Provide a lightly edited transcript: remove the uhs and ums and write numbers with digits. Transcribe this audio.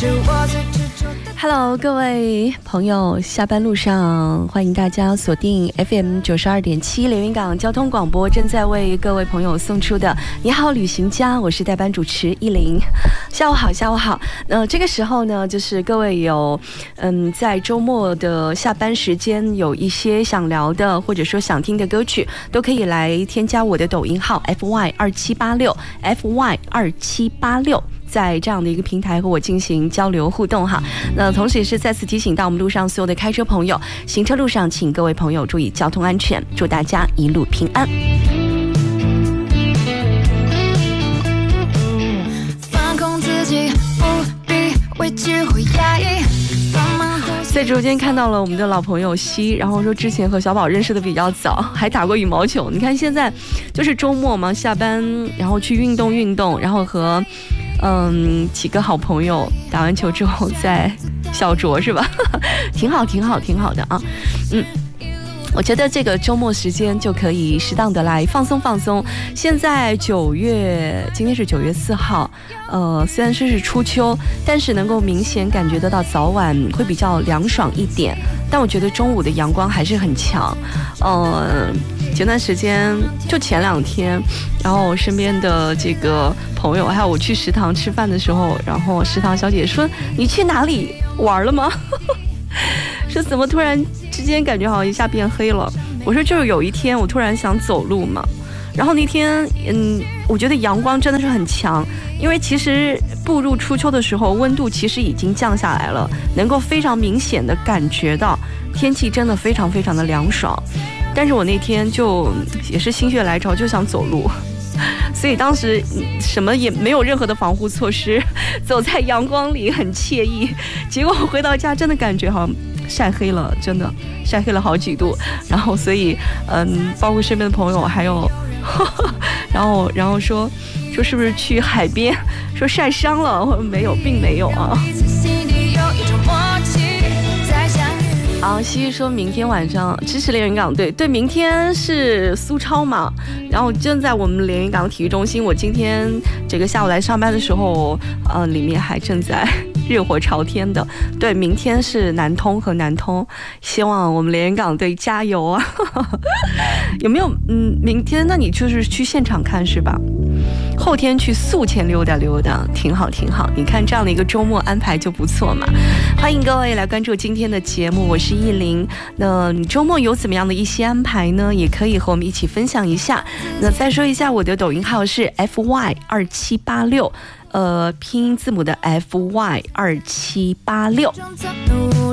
Hello， 各位朋友，下班路上欢迎大家锁定 FM 92.7连云港交通广播，正在为各位朋友送出的你好旅行家，我是代班主持依林。下午好，下午好。这个时候呢，就是各位有在周末的下班时间有一些想聊的或者说想听的歌曲，都可以来添加我的抖音号 FY2786 FY2786。在这样的一个平台和我进行交流互动哈，那同时也是再次提醒到我们路上所有的开车朋友，行车路上请各位朋友注意交通安全，祝大家一路平安。放空自己，不必委屈或压抑。在直播间看到了我们的老朋友西，然后说之前和小宝认识的比较早，还打过羽毛球。你看现在就是周末嘛，下班然后去运动运动，然后和几个好朋友打完球之后再小酌是吧？挺好挺好挺好的啊。我觉得这个周末时间就可以适当的来放松放松。现在今天是9月4号，虽然是初秋，但是能够明显感觉得到早晚会比较凉爽一点，但我觉得中午的阳光还是很强。前段时间就前2天，然后我身边的这个朋友还有我去食堂吃饭的时候，然后食堂小姐说你去哪里玩了吗？说怎么突然之间感觉好像一下变黑了。我说就是有一天我突然想走路嘛，然后那天我觉得阳光真的是很强，因为其实步入初秋的时候温度其实已经降下来了，能够非常明显的感觉到天气真的非常非常的凉爽。但是我那天就也是心血来潮就想走路，所以当时什么也没有任何的防护措施，走在阳光里很惬意。结果回到家真的感觉好像晒黑了，真的晒黑了好几度。然后所以包括身边的朋友还有然后说是不是去海边说晒伤了，我说没有，并没有啊。好，西西说明天晚上支持连云港队，对，明天是苏超嘛，然后正在我们连云港体育中心，我今天这个下午来上班的时候，里面还正在热火朝天的。对，明天是南通和南通，希望我们连云港队加油啊！有没有明天那你就是去现场看是吧？后天去宿迁溜达溜达，挺好挺好。你看这样的一个周末安排就不错嘛。欢迎各位来关注今天的节目，我是依林。那你周末有怎么样的一些安排呢？也可以和我们一起分享一下。那再说一下我的抖音号是 FY2786，拼音字母的 FY2786。